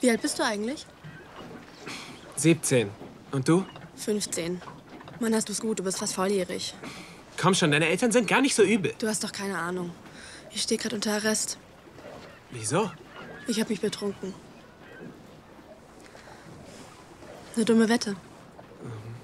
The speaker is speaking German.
Wie alt bist du eigentlich? 17. Und du? 15. Mann, hast du's gut, du bist fast volljährig. Komm schon, deine Eltern sind gar nicht so übel. Du hast doch keine Ahnung. Ich stehe gerade unter Arrest. Wieso? Ich habe mich betrunken. Eine dumme Wette.